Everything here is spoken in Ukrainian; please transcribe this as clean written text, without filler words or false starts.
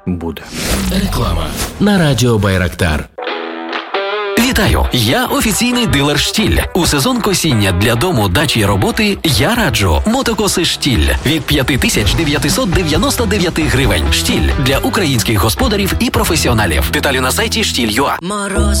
буде. Реклама на радіо Байрактар. Вітаю! Я офіційний дилер «Штіль». У сезон косіння для дому, дачі й роботи я раджу мотокоси «Штіль» від 5999 гривень. «Штіль» для українських господарів і професіоналів. Деталі на сайті «Штіль.ua».